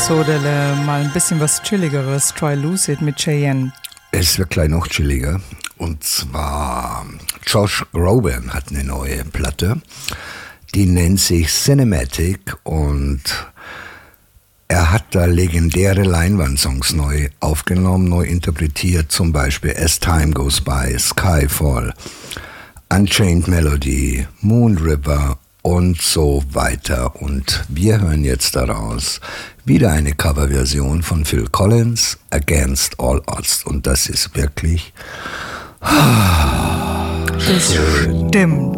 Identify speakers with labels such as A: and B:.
A: Sodele mal ein bisschen was Chilligeres. Try Lucid mit Cheyenne.
B: Es wird gleich noch chilliger. Und zwar Josh Groban hat eine neue Platte. Die nennt sich Cinematic und er hat da legendäre Leinwandsongs neu aufgenommen, neu interpretiert. Zum Beispiel As Time Goes By, Skyfall, Unchained Melody, Moon River und so weiter. Und wir hören jetzt daraus wieder eine Coverversion von Phil Collins, Against All Odds. Und das ist wirklich
A: das stimmt.